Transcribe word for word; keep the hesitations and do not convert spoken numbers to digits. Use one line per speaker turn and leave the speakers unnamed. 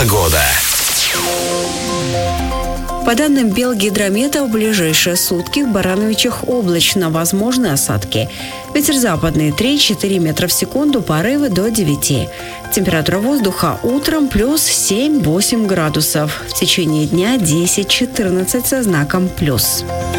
Погода.
По данным Белгидромета, в ближайшие сутки в Барановичах облачно, возможны осадки. Ветер западный три-четыре метра в секунду, порывы до девяти. Температура воздуха утром плюс семь-восемь градусов. В течение дня десять-четырнадцать со знаком плюс.